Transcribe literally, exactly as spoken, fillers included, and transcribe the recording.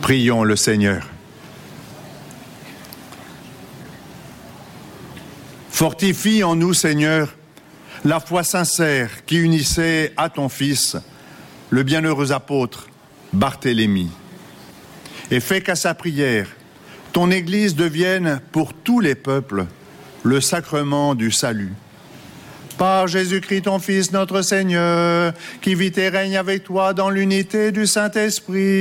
Prions le Seigneur. Fortifie en nous, Seigneur, la foi sincère qui unissait à ton Fils le bienheureux apôtre Barthélemy. Et fais qu'à sa prière, ton Église devienne pour tous les peuples le sacrement du salut. Par Jésus-Christ, ton Fils, notre Seigneur, qui vit et règne avec toi dans l'unité du Saint-Esprit,